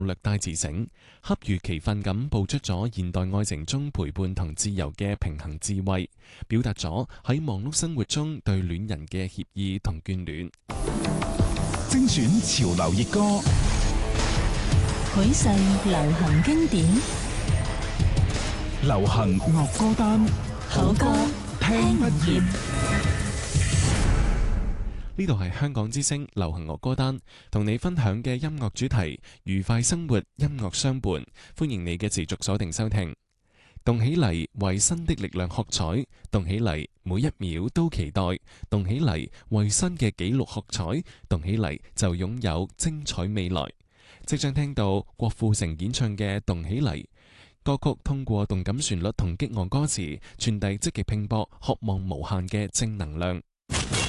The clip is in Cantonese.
略帶自省，恰如其分咁捕捉咗現代愛情中陪伴同自由嘅平衡智慧，表達咗喺忙碌生活中對戀人嘅歉意同眷戀。 精選潮流熱歌， 許世流行經典， 流行樂歌單， 好歌聽不厭。 呢度係香港之聲流行樂歌單，同你分享嘅音樂主題，愉快生活，音樂相伴。歡迎你嘅持續鎖定收聽。動起嚟，為新的力量喝彩；動起嚟，每一秒都期待；動起嚟，為新嘅紀錄喝彩；動起嚟，就擁有精彩未來。即將聽到郭富城演唱嘅《動起嚟》歌曲，通過動感旋律同激昂歌詞，傳遞積極拼搏、渴望無限嘅正能量。